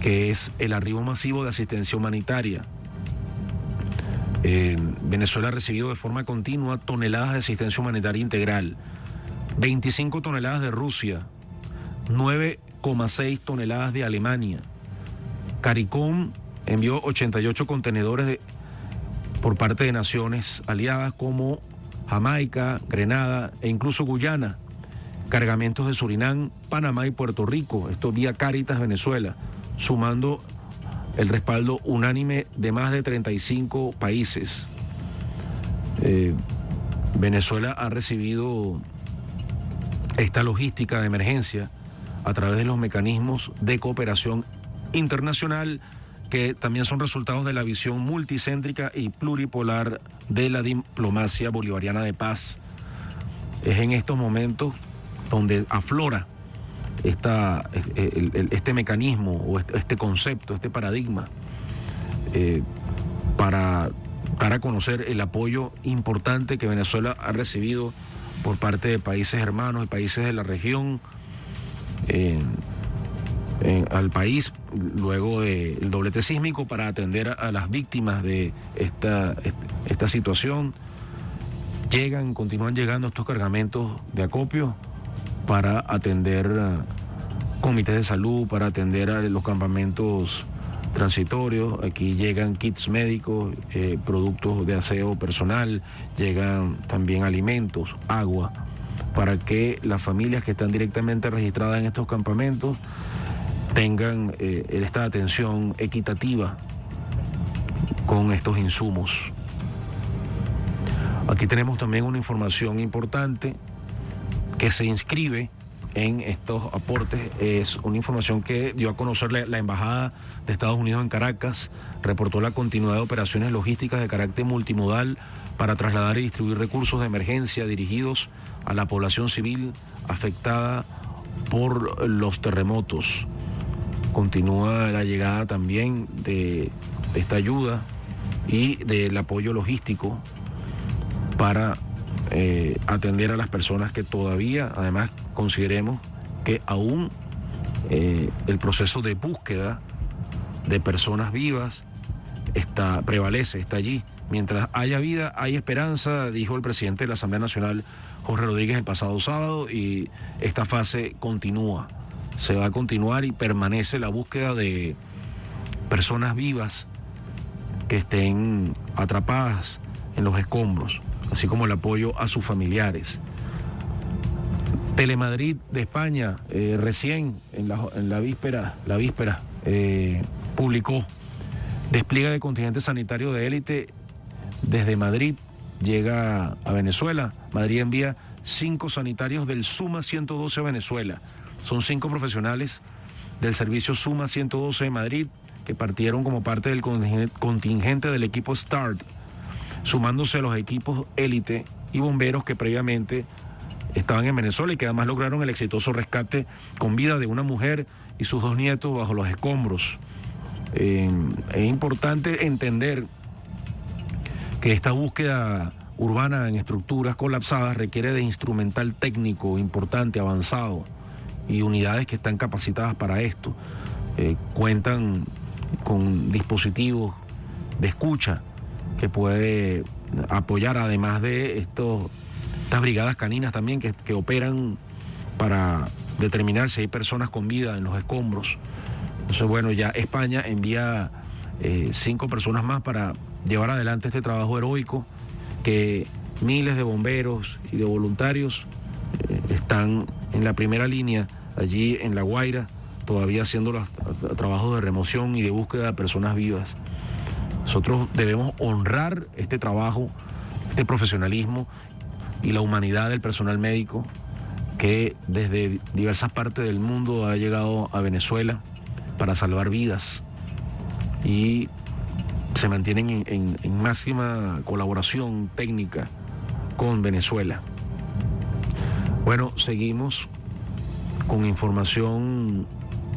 que es el arribo masivo de asistencia humanitaria. Venezuela ha recibido de forma continua toneladas de asistencia humanitaria integral, 25 toneladas de Rusia, 9,6 toneladas de Alemania. CARICOM envió 88 contenedores por parte de naciones aliadas como Jamaica, Grenada e incluso Guyana. Cargamentos de Surinam, Panamá y Puerto Rico, esto vía Cáritas Venezuela, sumando el respaldo unánime de más de 35 países. Venezuela ha recibido esta logística de emergencia a través de los mecanismos de cooperación internacional, que también son resultados de la visión multicéntrica y pluripolar de la diplomacia bolivariana de paz. Es en estos momentos donde aflora este mecanismo o este concepto, este paradigma, para dar a conocer el apoyo importante que Venezuela ha recibido por parte de países hermanos y países de la región al país luego del doblete sísmico, para atender a las víctimas de esta situación. Continúan llegando estos cargamentos de acopio para atender comités de salud, para atender a los campamentos transitorios. Aquí llegan kits médicos, productos de aseo personal, llegan también alimentos, agua, para que las familias que están directamente registradas en estos campamentos tengan esta atención equitativa con estos insumos. Aquí tenemos también una información importante que se inscribe en estos aportes. Es una información que dio a conocer la Embajada de Estados Unidos en Caracas. Reportó la continuidad de operaciones logísticas de carácter multimodal para trasladar y distribuir recursos de emergencia dirigidos a la población civil afectada por los terremotos. Continúa la llegada también de esta ayuda y del apoyo logístico para atender a las personas que todavía, además, consideremos que aún el proceso de búsqueda de personas vivas prevalece, está allí. Mientras haya vida, hay esperanza, dijo el presidente de la Asamblea Nacional, Jorge Rodríguez, el pasado sábado, y esta fase continúa. Se va a continuar y permanece la búsqueda de personas vivas que estén atrapadas en los escombros, así como el apoyo a sus familiares. Telemadrid de España, recién en la víspera, publicó despliegue de contingente sanitario de élite desde Madrid, llega a Venezuela. Madrid envía 5 sanitarios del Suma 112 a Venezuela. Son 5 profesionales del servicio Suma 112 de Madrid que partieron como parte del contingente del equipo START, sumándose a los equipos élite y bomberos que previamente estaban en Venezuela y que además lograron el exitoso rescate con vida de una mujer y sus 2 nietos bajo los escombros. Es importante entender que esta búsqueda urbana en estructuras colapsadas requiere de instrumental técnico importante, avanzado, y unidades que están capacitadas para esto. Cuentan con dispositivos de escucha que puede apoyar, además de estas brigadas caninas también que operan para determinar si hay personas con vida en los escombros. Entonces, bueno, ya España envía 5 personas más para llevar adelante este trabajo heroico, que miles de bomberos y de voluntarios están en la primera línea, allí en La Guaira, todavía haciendo los trabajos de remoción y de búsqueda de personas vivas. Nosotros debemos honrar este trabajo, este profesionalismo y la humanidad del personal médico que desde diversas partes del mundo ha llegado a Venezuela para salvar vidas y se mantienen en máxima colaboración técnica con Venezuela. Bueno, seguimos con información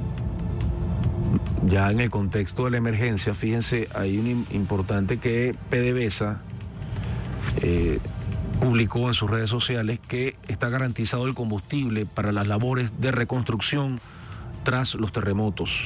ya en el contexto de la emergencia. Fíjense, hay un importante que PDVSA publicó en sus redes sociales que está garantizado el combustible para las labores de reconstrucción tras los terremotos.